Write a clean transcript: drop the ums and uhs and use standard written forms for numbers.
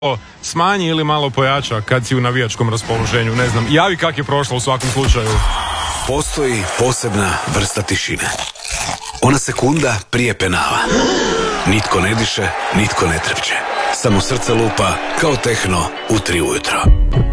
smanji ili malo pojača kad si u navijačkom raspoloženju. Ne znam, javi kak je prošlo u svakom slučaju. Postoji posebna vrsta tišine. Ona sekunda prije penala. Nitko ne diše, nitko ne trepće. Samo srce lupa kao tehno u 3 ujutro.